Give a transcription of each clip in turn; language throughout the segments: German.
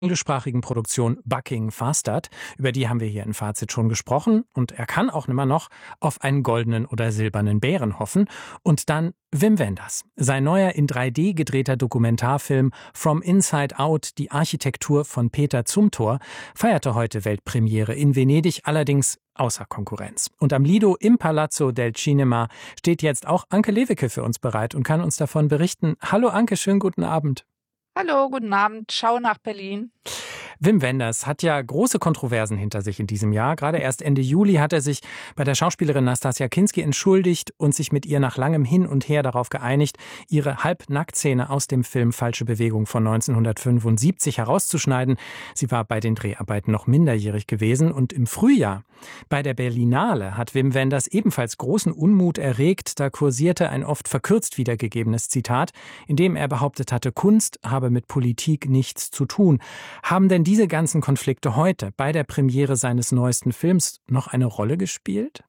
englischsprachigen Produktion Bucking Fastard. Über die haben wir hier in Fazit schon gesprochen. Und er kann auch nimmer noch auf einen goldenen oder silbernen Bären hoffen. Und dann Wim Wenders. Sein neuer in 3D gedrehter Dokumentarfilm From Inside Out, die Architektur von Peter Zumthor, feierte heute Weltpremiere in Venedig, allerdings außer Konkurrenz. Und am Lido im Palazzo del Cinema steht jetzt auch Anke Lewicke für uns bereit und kann uns davon berichten. Hallo Anke, schönen guten Abend. Hallo, guten Abend. Schau nach Berlin. Wim Wenders hat ja große Kontroversen hinter sich in diesem Jahr. Gerade erst Ende Juli hat er sich bei der Schauspielerin Nastassja Kinski entschuldigt und sich mit ihr nach langem Hin und Her darauf geeinigt, ihre Halbnacktszene aus dem Film Falsche Bewegung von 1975 herauszuschneiden. Sie war bei den Dreharbeiten noch minderjährig gewesen. Und im Frühjahr bei der Berlinale hat Wim Wenders ebenfalls großen Unmut erregt. Da kursierte ein oft verkürzt wiedergegebenes Zitat, in dem er behauptet hatte, Kunst habe mit Politik nichts zu tun. Haben denn diese ganzen Konflikte heute bei der Premiere seines neuesten Films noch eine Rolle gespielt?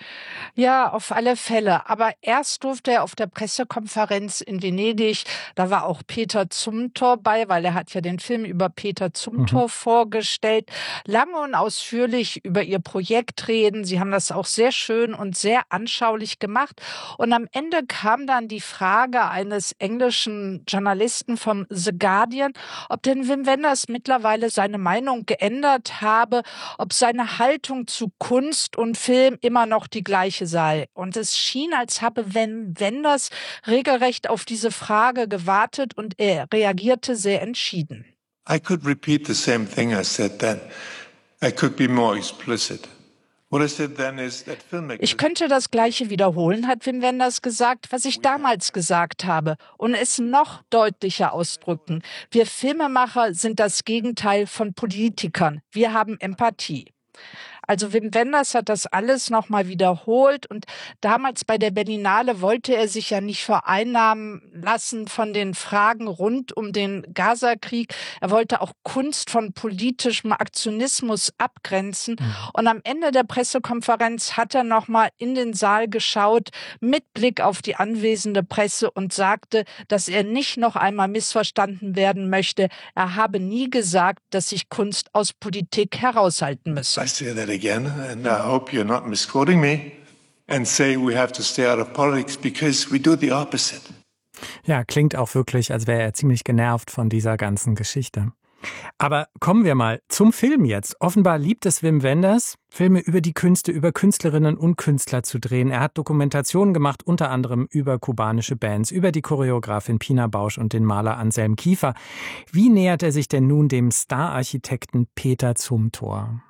Ja, auf alle Fälle. Aber erst durfte er auf der Pressekonferenz in Venedig, da war auch Peter Zumthor bei, weil er hat ja den Film über Peter Zumthor vorgestellt, lange und ausführlich über ihr Projekt reden. Sie haben das auch sehr schön und sehr anschaulich gemacht. Und am Ende kam dann die Frage eines englischen Journalisten vom The Guardian, ob denn Wim Wenders mittlerweile seine Meinung geändert habe, ob seine Haltung zu Kunst und Film immer noch die gleiche sei. Und es schien, als habe Wim Wenders regelrecht auf diese Frage gewartet und er reagierte sehr entschieden. I could repeat the same thing I said then. I could be more explicit. What I said then is that filmmakers... Ich könnte das Gleiche wiederholen, hat Wim Wenders gesagt, was ich damals gesagt habe, und es noch deutlicher ausdrücken. Wir Filmemacher sind das Gegenteil von Politikern. Wir haben Empathie. Also Wim Wenders hat das alles nochmal wiederholt und damals bei der Berlinale wollte er sich ja nicht vereinnahmen lassen von den Fragen rund um den Gaza-Krieg. Er wollte auch Kunst von politischem Aktionismus abgrenzen. Und am Ende der Pressekonferenz hat er nochmal in den Saal geschaut mit Blick auf die anwesende Presse und sagte, dass er nicht noch einmal missverstanden werden möchte. Er habe nie gesagt, dass sich Kunst aus Politik heraushalten müsse. Again, and I hope you're not misquoting me and say we have to stay out of politics because we do the opposite. Ja, klingt auch wirklich, als wäre er ziemlich genervt von dieser ganzen Geschichte. Aber kommen wir mal zum Film jetzt. Offenbar liebt es Wim Wenders, Filme über die Künste, über Künstlerinnen und Künstler zu drehen. Er hat Dokumentationen gemacht, unter anderem über kubanische Bands, über die Choreografin Pina Bausch und den Maler Anselm Kiefer. Wie nähert er sich denn nun dem Stararchitekten Peter Zumthor?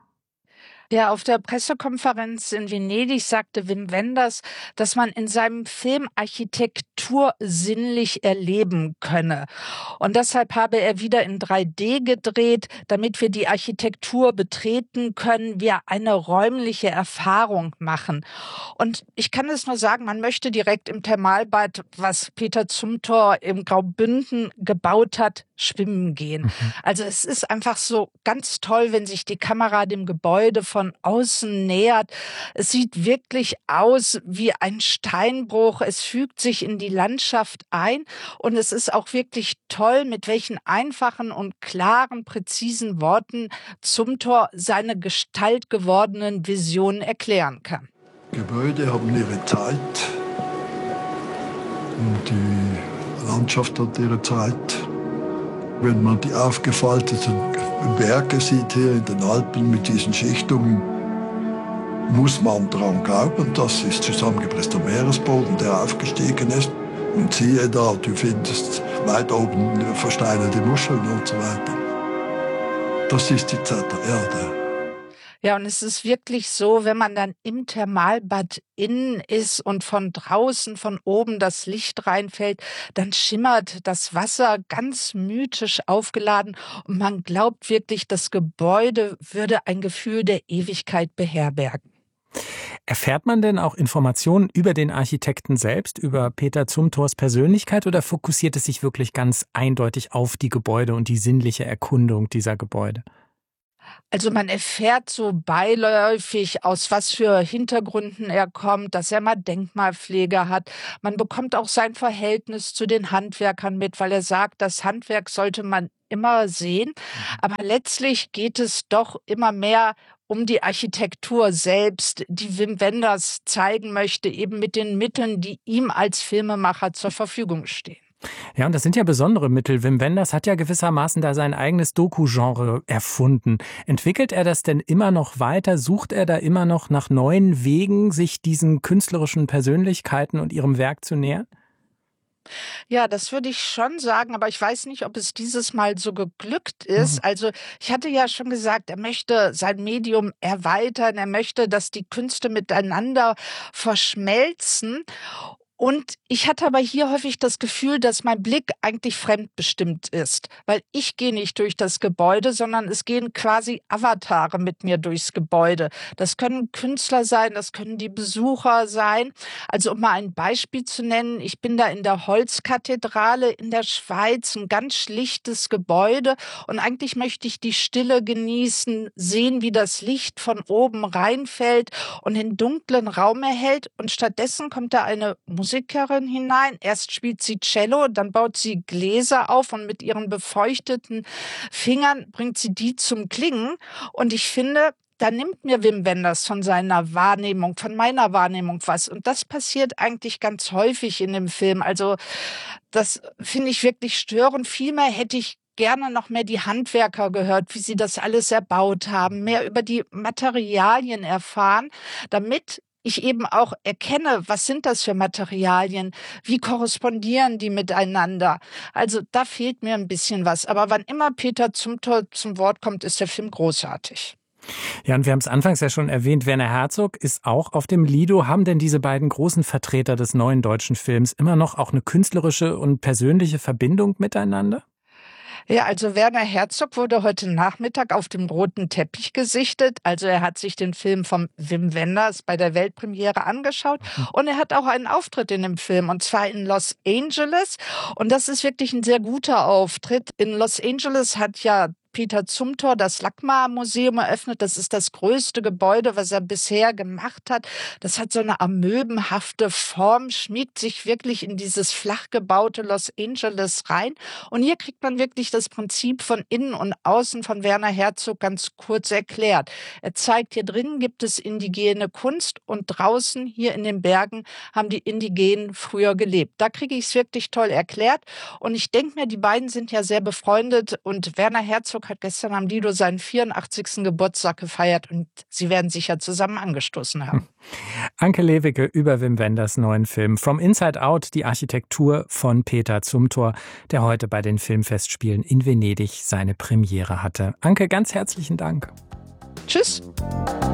Ja, auf der Pressekonferenz in Venedig sagte Wim Wenders, dass man in seinem Film Architektur sinnlich erleben könne. Und deshalb habe er wieder in 3D gedreht, damit wir die Architektur betreten können, wir eine räumliche Erfahrung machen. Und ich kann es nur sagen, man möchte direkt im Thermalbad, was Peter Zumthor im Graubünden gebaut hat, schwimmen gehen. Also es ist einfach so ganz toll, wenn sich die Kamera dem Gebäude von außen nähert. Es sieht wirklich aus wie ein Steinbruch. Es fügt sich in die Landschaft ein und es ist auch wirklich toll, mit welchen einfachen und klaren, präzisen Worten Zumthor seine gestaltgewordenen Visionen erklären kann. Gebäude haben ihre Zeit und die Landschaft hat ihre Zeit. Wenn man die aufgefalteten Berge sieht hier in den Alpen mit diesen Schichtungen, muss man daran glauben, das ist zusammengepresster Meeresboden, der aufgestiegen ist. Und siehe da, du findest weit oben versteinerte Muscheln und so weiter. Das ist die Zeit der Erde. Ja, und es ist wirklich so, wenn man dann im Thermalbad innen ist und von draußen, von oben das Licht reinfällt, dann schimmert das Wasser ganz mythisch aufgeladen und man glaubt wirklich, das Gebäude würde ein Gefühl der Ewigkeit beherbergen. Erfährt man denn auch Informationen über den Architekten selbst, über Peter Zumthors Persönlichkeit, oder fokussiert es sich wirklich ganz eindeutig auf die Gebäude und die sinnliche Erkundung dieser Gebäude? Also man erfährt so beiläufig, aus was für Hintergründen er kommt, dass er mal Denkmalpflege hat. Man bekommt auch sein Verhältnis zu den Handwerkern mit, weil er sagt, das Handwerk sollte man immer sehen. Aber letztlich geht es doch immer mehr um die Architektur selbst, die Wim Wenders zeigen möchte, eben mit den Mitteln, die ihm als Filmemacher zur Verfügung stehen. Ja, und das sind ja besondere Mittel. Wim Wenders hat ja gewissermaßen da sein eigenes Doku-Genre erfunden. Entwickelt er das denn immer noch weiter? Sucht er da immer noch nach neuen Wegen, sich diesen künstlerischen Persönlichkeiten und ihrem Werk zu nähern? Ja, das würde ich schon sagen, aber ich weiß nicht, ob es dieses Mal so geglückt ist. Also ich hatte ja schon gesagt, er möchte sein Medium erweitern, er möchte, dass die Künste miteinander verschmelzen. Und ich hatte aber hier häufig das Gefühl, dass mein Blick eigentlich fremdbestimmt ist, weil ich gehe nicht durch das Gebäude, sondern es gehen quasi Avatare mit mir durchs Gebäude. Das können Künstler sein, das können die Besucher sein. Also um mal ein Beispiel zu nennen, ich bin da in der Holzkathedrale in der Schweiz, ein ganz schlichtes Gebäude und eigentlich möchte ich die Stille genießen, sehen, wie das Licht von oben reinfällt und den dunklen Raum erhält und stattdessen kommt da eine Musikerin hinein. Erst spielt sie Cello, dann baut sie Gläser auf und mit ihren befeuchteten Fingern bringt sie die zum Klingen. Und ich finde, da nimmt mir Wim Wenders von seiner Wahrnehmung, von meiner Wahrnehmung was. Und das passiert eigentlich ganz häufig in dem Film. Also das finde ich wirklich störend. Vielmehr hätte ich gerne noch mehr die Handwerker gehört, wie sie das alles erbaut haben, mehr über die Materialien erfahren, damit ich eben auch erkenne, was sind das für Materialien, wie korrespondieren die miteinander. Also da fehlt mir ein bisschen was. Aber wann immer Peter Zumthor zum Wort kommt, ist der Film großartig. Ja, und wir haben es anfangs ja schon erwähnt, Werner Herzog ist auch auf dem Lido. Haben denn diese beiden großen Vertreter des neuen deutschen Films immer noch auch eine künstlerische und persönliche Verbindung miteinander? Ja, also Werner Herzog wurde heute Nachmittag auf dem roten Teppich gesichtet. Also er hat sich den Film von Wim Wenders bei der Weltpremiere angeschaut und er hat auch einen Auftritt in dem Film und zwar in Los Angeles. Und das ist wirklich ein sehr guter Auftritt. In Los Angeles hat ja Peter Zumthor das LACMA-Museum eröffnet. Das ist das größte Gebäude, was er bisher gemacht hat. Das hat so eine amöbenhafte Form, schmiegt sich wirklich in dieses flach gebaute Los Angeles rein. Und hier kriegt man wirklich das Prinzip von innen und außen von Werner Herzog ganz kurz erklärt. Er zeigt, hier drinnen gibt es indigene Kunst und draußen hier in den Bergen haben die Indigenen früher gelebt. Da kriege ich es wirklich toll erklärt. Und ich denke mir, die beiden sind ja sehr befreundet und Werner Herzog hat gestern am Lido seinen 84. Geburtstag gefeiert und sie werden sicher zusammen angestoßen haben. Anke Lewicke über Wim Wenders neuen Film From Inside Out, die Architektur von Peter Zumthor, der heute bei den Filmfestspielen in Venedig seine Premiere hatte. Anke, ganz herzlichen Dank. Tschüss.